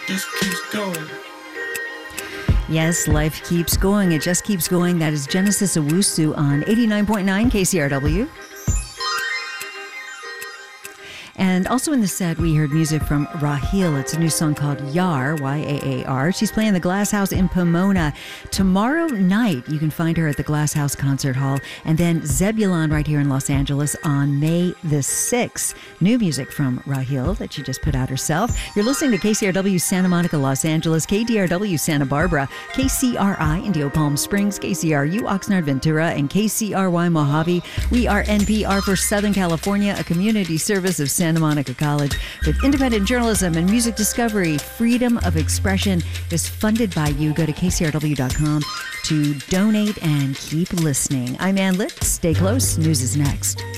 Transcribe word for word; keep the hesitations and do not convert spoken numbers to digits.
just keeps going. Yes, life keeps going. It just keeps going. That is Genesis Owusu on eighty-nine point nine K C R W. And also in the set, we heard music from Raheel. It's a new song called Yar, Y A A R. She's playing the Glass House in Pomona. Tomorrow night, you can find her at the Glass House Concert Hall. And then Zebulon right here in Los Angeles on May the sixth. New music from Raheel that she just put out herself. You're listening to K C R W Santa Monica, Los Angeles, K D R W Santa Barbara, K C R I Indio Palm Springs, K C R U Oxnard Ventura, and K C R Y Mojave. We are N P R for Southern California, a community service of Santa Monica College with independent journalism and music discovery. Freedom of expression is funded by you. Go to K C R W dot com to donate and keep listening. I'm Ann Litt. Stay close. News is next.